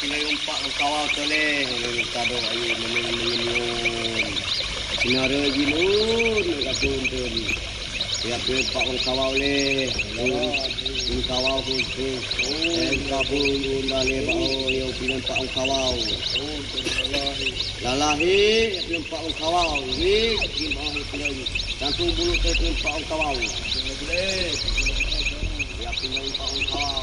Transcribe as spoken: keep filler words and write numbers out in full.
pinayumpak ng kawal toleh. Kado ayo menyenyum. Sinara jinun katun-tun. Ya pinayumpak ng kawal le. Yung kawal khusus. Eh kapun undale bao yung pinayumpak ng kawal. Lalahi pinayumpak ng kawal. Wig gimana pinay. Tantu bulu teh pinayumpak ng kawal. Ya pinayumpak ng kawal.